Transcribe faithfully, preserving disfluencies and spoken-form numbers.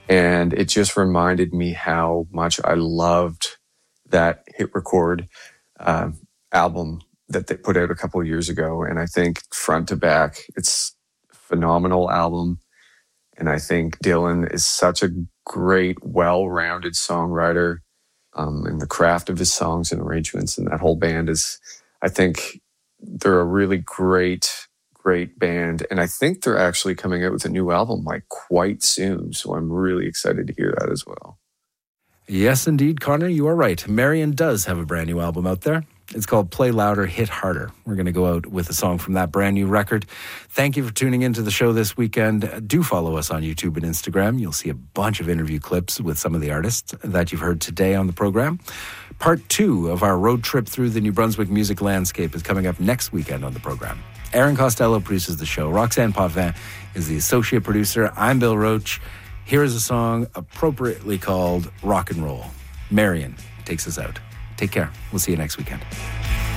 And it just reminded me how much I loved that Hit Record uh, album that they put out a couple of years ago. And I think front to back, it's a phenomenal album. And I think Dylan is such a great, well-rounded songwriter, um, and the craft of his songs and arrangements, and that whole band is, I think they're a really great, great band. And I think they're actually coming out with a new album like quite soon. So I'm really excited to hear that as well. Yes, indeed, Connor, you are right. Marion does have a brand new album out there. It's called Play Louder, Hit Harder. We're going to go out with a song from that brand new record. Thank you for tuning into the show this weekend. Do follow us on YouTube and Instagram. You'll see a bunch of interview clips with some of the artists that you've heard today on the program. Part two of our road trip through the New Brunswick music landscape is coming up next weekend on the program. Aaron Costello produces the show. Roxanne Potvin is the associate producer. I'm Bill Roach. Here is a song appropriately called Rock and Roll. Marion takes us out. Take care. We'll see you next weekend.